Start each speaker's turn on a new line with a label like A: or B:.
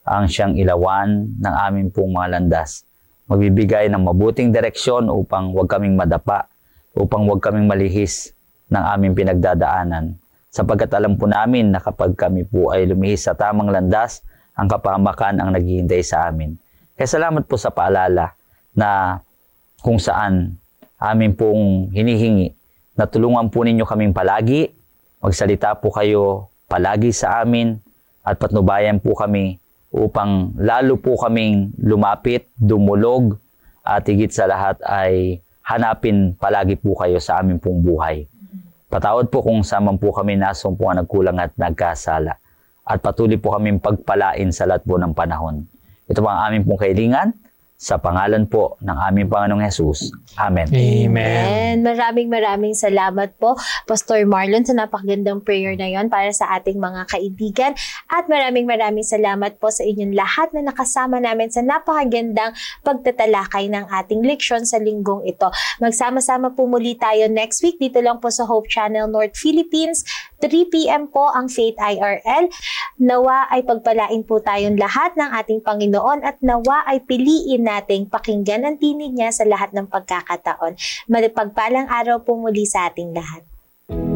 A: ang siyang ilawan ng aming pong mga landas. Magbibigay ng mabuting direksyon upang huwag kaming madapa, upang huwag kaming malihis ng aming pinagdadaanan. Sapagkat alam po namin na kapag kami po ay lumihis sa tamang landas, ang kapahamakan ang naghihintay sa amin. Kaya salamat po sa paalala na kung saan amin pong hinihingi na tulungan po ninyo kaming palagi, magsalita po kayo palagi sa amin at patnubayan po kami upang lalo po kaming lumapit, dumulog at higit sa lahat ay hanapin palagi po kayo sa aming pong buhay. Patawad po kung saan po kami nasumpungan, nagkulang at nagkasala. At patuloy po kaming pagpalain sa lahat po ng panahon. Ito po ang aming pong kailingan. Sa pangalan po ng aming Panginoong Hesus. Amen.
B: Amen. Maraming salamat po, Pastor Marlon, sa napakagandang prayer na yon para sa ating mga kaibigan. At maraming salamat po sa inyong lahat na nakasama namin sa napakagandang pagtatalakay ng ating leksyon sa linggong ito. Magsama-sama po muli tayo next week dito lang po sa Hope Channel North Philippines. 3 p.m. po ang Faith IRL. Nawa ay pagpalain po tayong lahat ng ating Panginoon at nawa ay piliin nating pakinggan ang tinig niya sa lahat ng pagkakataon. Malipagpalang araw po muli sa ating lahat.